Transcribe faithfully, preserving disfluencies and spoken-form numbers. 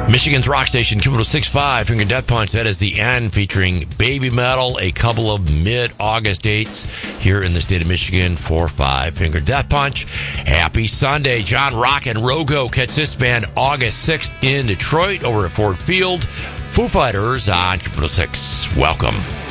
Michigan's rock station, Q one oh six point five, Finger Death Punch. That is the end, featuring Baby Metal, a couple of mid-August dates here in the state of Michigan for Five Finger Death Punch. Happy Sunday. John Rock and Rogo catch this band August sixth in Detroit over at Ford Field. Foo Fighters on Q one oh six. Welcome.